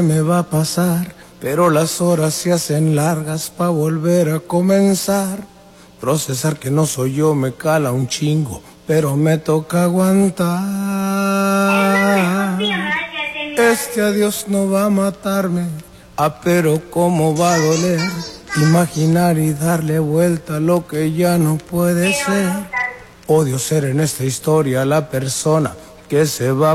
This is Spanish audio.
me va a pasar, pero las horas se hacen largas pa' volver a comenzar. Procesar que no soy yo me cala un chingo, pero me toca aguantar. Este adiós no va a matarme, pero cómo va a doler. Imaginar y darle vuelta a lo que ya no puede ser. Odio ser en esta historia la persona que se va